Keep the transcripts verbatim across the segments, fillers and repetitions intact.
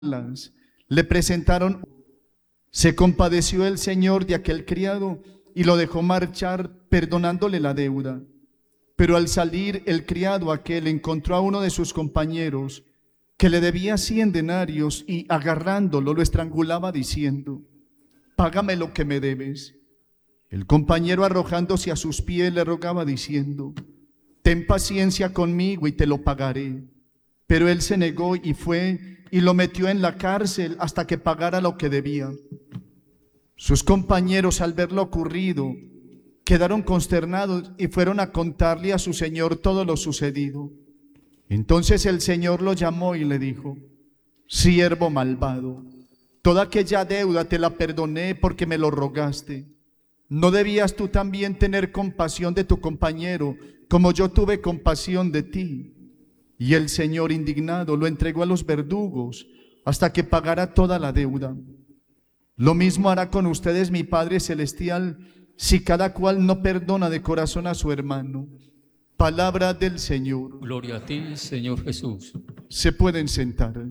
le presentaron. Se compadeció el señor de aquel criado y lo dejó marchar, perdonándole la deuda. Pero al salir el criado aquel encontró a uno de sus compañeros que le debía cien denarios y agarrándolo lo estrangulaba diciendo: págame lo que me debes. El compañero, arrojándose a sus pies, le rogaba diciendo: ten paciencia conmigo y te lo pagaré. Pero él se negó y fue y lo metió en la cárcel hasta que pagara lo que debía. Sus compañeros, al ver lo ocurrido, quedaron consternados y fueron a contarle a su señor todo lo sucedido. Entonces el señor lo llamó y le dijo: siervo malvado, toda aquella deuda te la perdoné porque me lo rogaste. ¿No debías tú también tener compasión de tu compañero, como yo tuve compasión de ti? Y el señor, indignado, lo entregó a los verdugos hasta que pagara toda la deuda. Lo mismo hará con ustedes mi Padre Celestial, si cada cual no perdona de corazón a su hermano. Palabra del Señor. Gloria a ti, Señor Jesús. Se pueden sentar.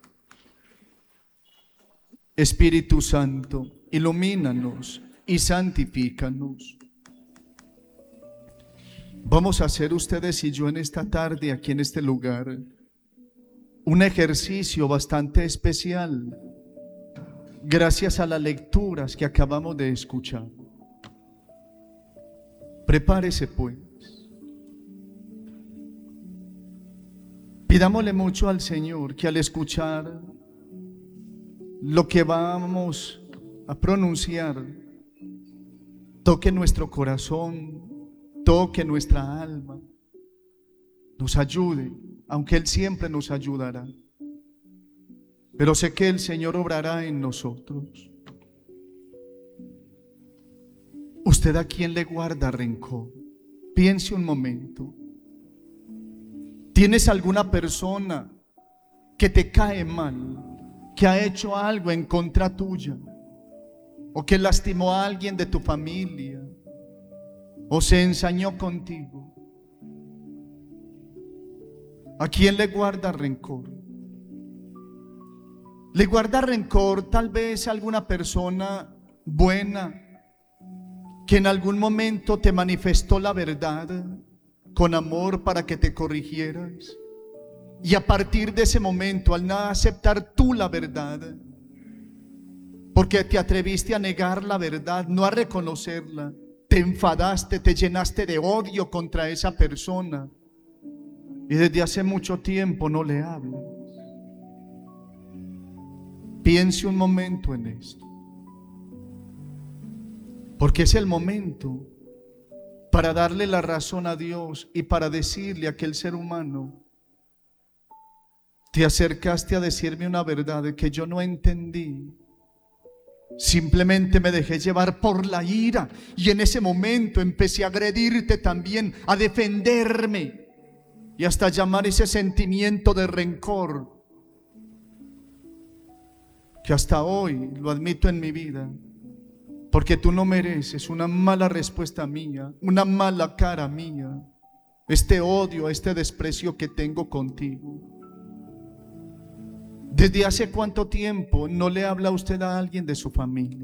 Espíritu Santo, ilumínanos y santifícanos. Vamos a hacer ustedes y yo en esta tarde, aquí en este lugar, un ejercicio bastante especial, gracias a las lecturas que acabamos de escuchar. Prepárese pues. Pidámosle mucho al Señor que al escuchar lo que vamos a pronunciar, toque nuestro corazón, toque nuestra alma, nos ayude, aunque Él siempre nos ayudará. Pero sé que el Señor obrará en nosotros. ¿Usted a quién le guarda rencor? Piense un momento. ¿Tienes alguna persona que te cae mal, que ha hecho algo en contra tuya, o que lastimó a alguien de tu familia, o se ensañó contigo? ¿A quién le guarda rencor? ¿Le guarda rencor tal vez a alguna persona buena que en algún momento te manifestó la verdad con amor para que te corrigieras? Y a partir de ese momento, al no aceptar tú la verdad, porque te atreviste a negar la verdad, no a reconocerla, te enfadaste, te llenaste de odio contra esa persona y desde hace mucho tiempo no le hablas. Piense un momento en esto, porque es el momento para darle la razón a Dios y para decirle a aquel ser humano: te acercaste a decirme una verdad que yo no entendí, simplemente me dejé llevar por la ira y en ese momento empecé a agredirte también, a defenderme y hasta llamar ese sentimiento de rencor que hasta hoy lo admito en mi vida, porque tú no mereces una mala respuesta mía, una mala cara mía, este odio, este desprecio que tengo contigo. ¿Desde hace cuánto tiempo no le habla usted a alguien de su familia?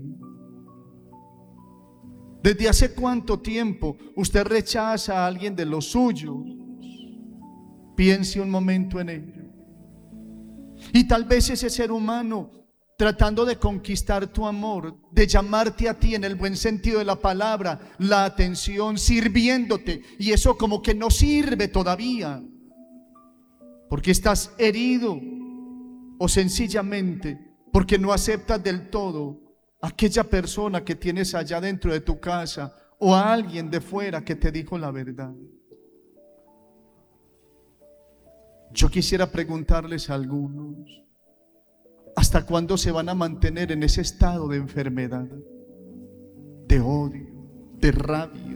¿Desde hace cuánto tiempo usted rechaza a alguien de los suyos? Piense un momento en ello. Y tal vez ese ser humano, tratando de conquistar tu amor, de llamarte a ti en el buen sentido de la palabra, la atención, sirviéndote, y eso como que no sirve todavía, porque estás herido, o sencillamente porque no aceptas del todo a aquella persona que tienes allá dentro de tu casa, o a alguien de fuera que te dijo la verdad. Yo quisiera preguntarles a algunos: ¿hasta cuándo se van a mantener en ese estado de enfermedad, de odio, de rabia,